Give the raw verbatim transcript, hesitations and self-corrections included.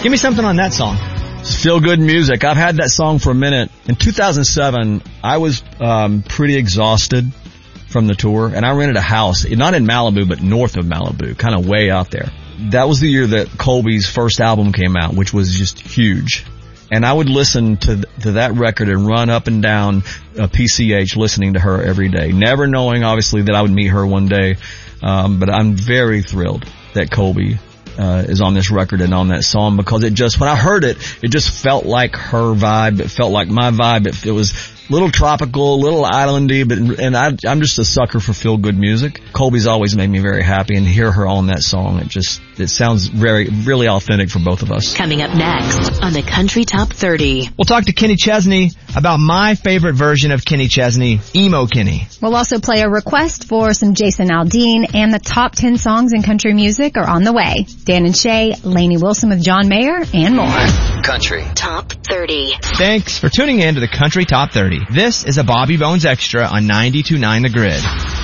Give me something on that song. It's feel good music. I've had that song for a minute. In two thousand seven, I was um, pretty exhausted from the tour, and I rented a house, not in Malibu, but north of Malibu, kind of way out there. That was the year that Colby's first album came out, which was just huge. And I would listen to to that record and run up and down uh, P C H listening to her every day, never knowing, obviously, that I would meet her one day. Um, but I'm very thrilled that Colby uh, is on this record and on that song, because it just, when I heard it, it just felt like her vibe. It felt like my vibe. It, it was a little tropical, a little islandy, but and I, I'm just a sucker for feel-good music. Colby's always made me very happy, and to hear her on that song, it just, it sounds very, really authentic for both of us. Coming up next on the Country Top thirty. We'll talk to Kenny Chesney about my favorite version of Kenny Chesney, Emo Kenny. We'll also play a request for some Jason Aldean, and the top ten songs in country music are on the way. Dan and Shay, Lainey Wilson with John Mayer, and more. Country Top thirty. Thanks for tuning in to the Country Top thirty. This is a Bobby Bones Extra on ninety-two point nine The Grid.